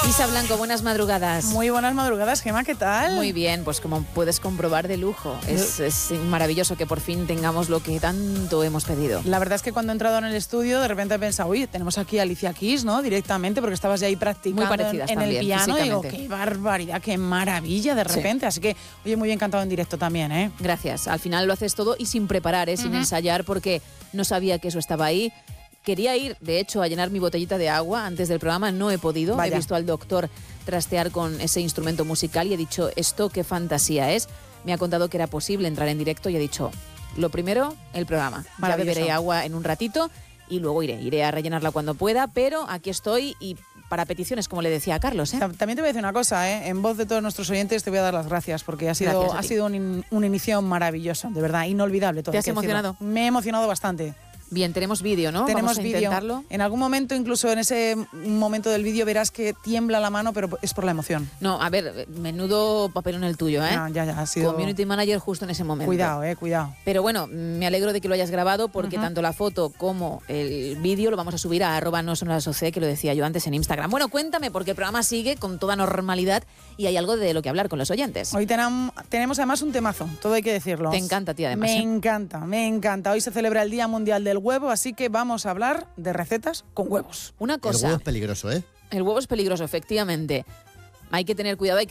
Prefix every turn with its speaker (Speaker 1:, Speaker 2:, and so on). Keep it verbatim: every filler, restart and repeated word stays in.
Speaker 1: Isa Blanco, buenas madrugadas.
Speaker 2: Muy buenas madrugadas, Gemma, ¿qué tal?
Speaker 1: Muy bien, pues como puedes comprobar, de lujo. Es, es maravilloso que por fin tengamos lo que tanto hemos pedido.
Speaker 2: La verdad es que cuando he entrado en el estudio, de repente he pensado, uy, tenemos aquí a Alicia Keys, ¿no? Directamente, porque estabas ya ahí practicando
Speaker 1: muy parecidas
Speaker 2: en, en
Speaker 1: también,
Speaker 2: el piano. Y digo,
Speaker 1: físicamente.
Speaker 2: qué barbaridad, qué maravilla de repente. Sí. Así que, oye, muy bien cantado en directo también, ¿eh?
Speaker 1: Gracias. Al final lo haces todo y sin preparar, ¿eh? Sin uh-huh. ensayar, porque no sabía que eso estaba ahí. Quería ir, de hecho, a llenar mi botellita de agua antes del programa, no he podido. Vaya. He visto al doctor trastear con ese instrumento musical y he dicho, esto qué fantasía es. Me ha contado que era posible entrar en directo y he dicho, lo primero, el programa. Ya beberé agua en un ratito y luego iré, iré a rellenarla cuando pueda, pero aquí estoy y para peticiones, como le decía a Carlos, ¿eh?
Speaker 2: También te voy a decir una cosa, ¿eh? En voz de todos nuestros oyentes te voy a dar las gracias porque ha sido, ha sido un, in, un inicio maravilloso, de verdad, inolvidable todo.
Speaker 1: ¿Te has emocionado?
Speaker 2: Decirlo. Me he emocionado bastante.
Speaker 1: Bien, tenemos vídeo, ¿no?
Speaker 2: Tenemos
Speaker 1: vídeo.
Speaker 2: intentarlo. En algún momento, incluso en ese momento del vídeo, verás que tiembla la mano, pero es por la emoción.
Speaker 1: No, a ver, menudo papelón el tuyo, ¿eh?
Speaker 2: No, ya, ya, ha sido...
Speaker 1: Community manager justo en ese momento.
Speaker 2: Cuidado, eh, cuidado.
Speaker 1: Pero bueno, me alegro de que lo hayas grabado porque uh-huh. tanto la foto como el vídeo lo vamos a subir a arroba no son las doce, que lo decía yo antes en Instagram. Bueno, cuéntame, porque el programa sigue con toda normalidad y hay algo de lo que hablar con los oyentes.
Speaker 2: Hoy tenam, tenemos además un temazo, todo hay que decirlo.
Speaker 1: Te encanta a ti además.
Speaker 2: Me
Speaker 1: ¿eh?
Speaker 2: encanta, me encanta. Hoy se celebra el Día Mundial del Huevo, así que vamos a hablar de recetas con huevos.
Speaker 1: Una cosa.
Speaker 3: El huevo es peligroso, ¿eh?
Speaker 1: El huevo es peligroso, efectivamente. Hay que tener cuidado, hay que